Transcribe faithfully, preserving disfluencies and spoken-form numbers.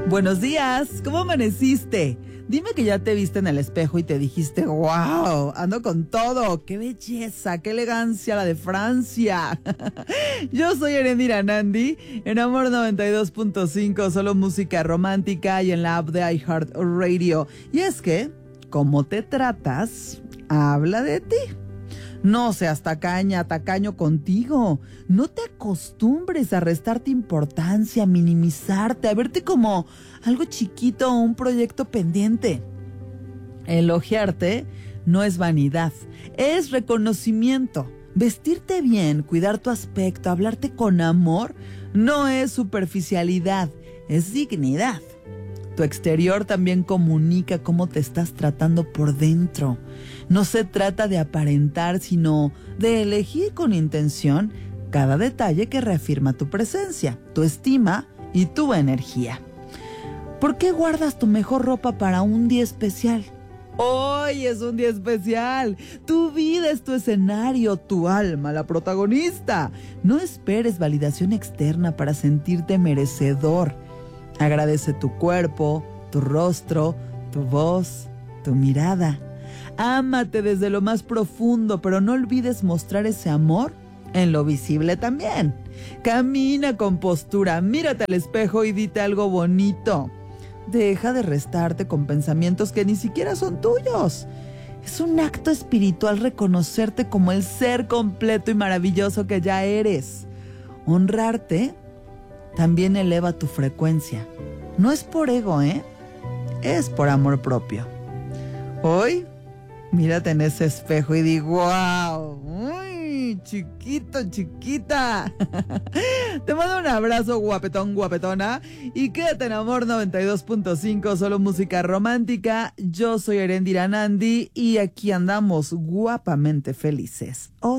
Buenos días, ¿cómo amaneciste? Dime que ya te viste en el espejo y te dijiste, wow, ando con todo, qué belleza, qué elegancia la de Francia. Yo soy Erendira Nandi, en Amor noventa y dos punto cinco, solo música romántica y en la app de iHeartRadio. Y es que, cómo te tratas, habla de ti. No seas tacaña, tacaño contigo. No te acostumbres a restarte importancia, a minimizarte, a verte como algo chiquito o un proyecto pendiente. Elogiarte no es vanidad, es reconocimiento. Vestirte bien, cuidar tu aspecto, hablarte con amor, no es superficialidad, es dignidad. Tu exterior también comunica cómo te estás tratando por dentro. No se trata de aparentar, sino de elegir con intención cada detalle que reafirma tu presencia, tu estima y tu energía. ¿Por qué guardas tu mejor ropa para un día especial? Hoy es un día especial. Tu vida es tu escenario, tu alma la protagonista. No esperes validación externa para sentirte merecedor. Agradece tu cuerpo, tu rostro, tu voz, tu mirada. Ámate desde lo más profundo, pero no olvides mostrar ese amor en lo visible también. Camina con postura, mírate al espejo y dite algo bonito. Deja de restarte con pensamientos que ni siquiera son tuyos. Es un acto espiritual reconocerte como el ser completo y maravilloso que ya eres. Honrarte también eleva tu frecuencia. No es por ego, ¿eh? Es por amor propio. Hoy, mírate en ese espejo y di, ¡wow! ¡Uy! Chiquito, chiquita. Te mando un abrazo, guapetón, guapetona. Y quédate en Amor noventa y dos punto cinco, solo música romántica. Yo soy Erendira Nandi y aquí andamos guapamente felices. Oh,